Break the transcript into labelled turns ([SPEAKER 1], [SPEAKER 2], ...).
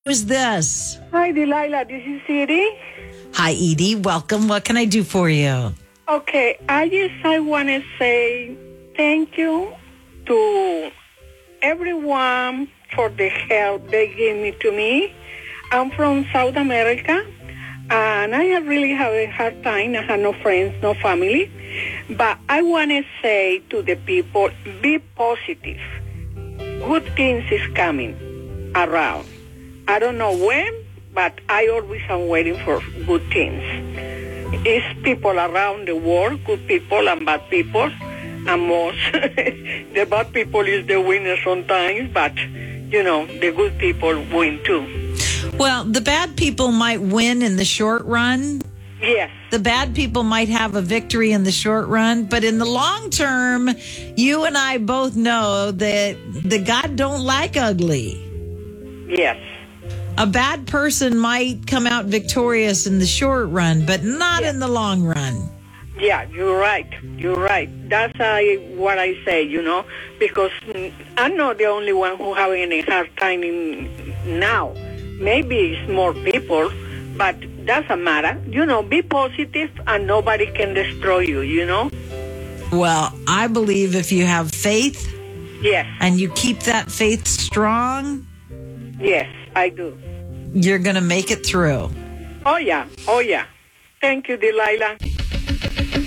[SPEAKER 1] Who's this?
[SPEAKER 2] Hi, Delilah. This is Edie.
[SPEAKER 1] Hi, Edie. Welcome. What can I do for you?
[SPEAKER 2] Okay, I want to say thank you to everyone for the help they gave me. I'm from South America, and I really have a hard time. I have no friends, no family. But I want to say to the people, be positive. Good things is coming around. I don't know when, but I always am waiting for good things. It's people around the world, good people and bad people, and most. The bad people is the winner sometimes, but, the good people win too.
[SPEAKER 1] Well, the bad people might win in the short run.
[SPEAKER 2] Yes.
[SPEAKER 1] The bad people might have a victory in the short run, but in the long term, you and I both know that the God don't like ugly.
[SPEAKER 2] Yes.
[SPEAKER 1] A bad person might come out victorious in the short run, but not in the long run.
[SPEAKER 2] Yeah, you're right. That's what I say, because I'm not the only one who having a hard time now. Maybe it's more people, but doesn't matter. Be positive and nobody can destroy you,
[SPEAKER 1] Well, I believe if you have faith,
[SPEAKER 2] yes,
[SPEAKER 1] and you keep that faith strong,
[SPEAKER 2] yes, I do.
[SPEAKER 1] You're going to make it through.
[SPEAKER 2] Oh, yeah. Thank you, Delilah.